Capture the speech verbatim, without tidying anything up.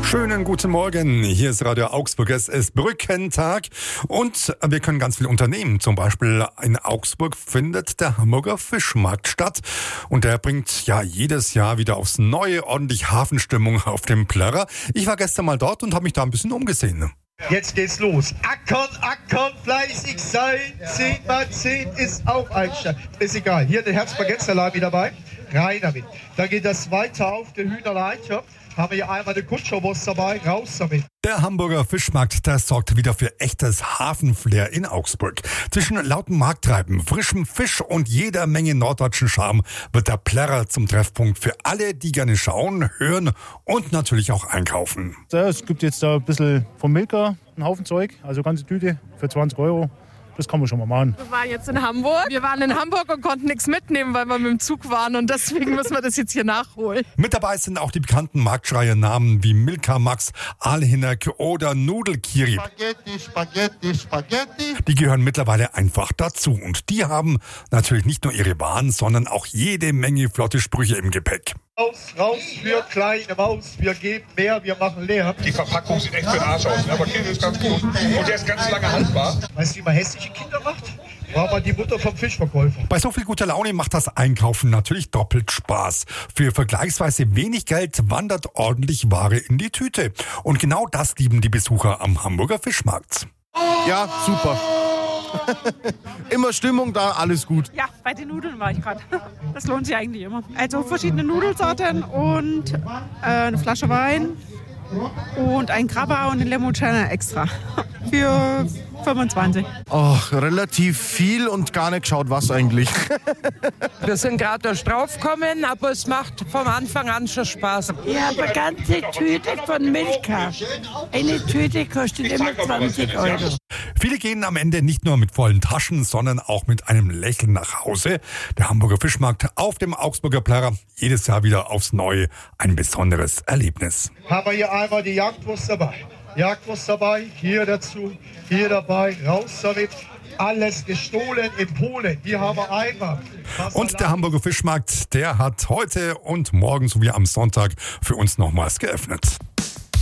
Schönen guten Morgen, hier ist Radio Augsburg, es ist Brückentag und wir können ganz viel unternehmen. Zum Beispiel in Augsburg findet der Hamburger Fischmarkt statt und der bringt ja jedes Jahr wieder aufs Neue ordentlich Hafenstimmung auf dem Plärrer. Ich war gestern mal dort und habe mich da ein bisschen umgesehen. Jetzt geht's los. Ackern, ackern, fleißig sein. zehn mal zehn ist auch ein Stein. Ist egal. Hier der Herzbaguette-Salami dabei. Rein damit. Dann geht das weiter auf den Hühnerleiter. Haben wir hier einmal eine Kutscherwurst dabei. Raus damit. Der Hamburger Fischmarkt, der sorgt wieder für echtes Hafenflair in Augsburg. Zwischen lautem Markttreiben, frischem Fisch und jeder Menge norddeutschen Charme wird der Plärrer zum Treffpunkt für alle, die gerne schauen, hören und natürlich auch einkaufen. Ja, es gibt jetzt da ein bisschen vom Milka, einen Haufen Zeug, also ganze Tüte für zwanzig Euro. Das kann man schon mal machen. Wir waren jetzt in Hamburg. Wir waren in Hamburg und konnten nichts mitnehmen, weil wir mit dem Zug waren. Und deswegen müssen wir das jetzt hier nachholen. Mit dabei sind auch die bekannten Marktschreier-Namen wie Milka Max, Aalhinneck oder Nudelkiri. Spaghetti, Spaghetti, Spaghetti. Die gehören mittlerweile einfach dazu. Und die haben natürlich nicht nur ihre Waren, sondern auch jede Menge flotte Sprüche im Gepäck. Raus, raus für kleine Maus. Wir geben mehr, wir machen leer. Die Verpackung sieht echt für den Arsch aus, aber Kind ist ganz gut. Und der ist ganz lange haltbar. Weißt du, wie man hässliche Kinder macht? War mal die Mutter vom Fischverkäufer. Bei so viel guter Laune macht das Einkaufen natürlich doppelt Spaß. Für vergleichsweise wenig Geld wandert ordentlich Ware in die Tüte. Und genau das lieben die Besucher am Hamburger Fischmarkt. Ja, super. Immer Stimmung da, alles gut. Ja, bei den Nudeln war ich gerade. Das lohnt sich eigentlich immer. Also verschiedene Nudelsorten und äh, eine Flasche Wein und ein Krabber und ein Limoncello extra. Für fünfundzwanzig. Ach, relativ viel und gar nicht geschaut, was eigentlich. Wir sind gerade erst draufgekommen, aber es macht vom Anfang an schon Spaß. Ich habe eine ganze Tüte von Milka. Eine Tüte kostet immer zwanzig Euro. Viele gehen am Ende nicht nur mit vollen Taschen, sondern auch mit einem Lächeln nach Hause. Der Hamburger Fischmarkt auf dem Augsburger Plärrer, jedes Jahr wieder aufs Neue ein besonderes Erlebnis. Haben wir hier einmal die Jagdwurst dabei. Jagdwurst dabei, hier dazu, hier dabei, raus damit. Alles gestohlen in Polen. Hier haben wir einmal. Und der Hamburger Fischmarkt, der hat heute und morgen sowie am Sonntag für uns nochmals geöffnet.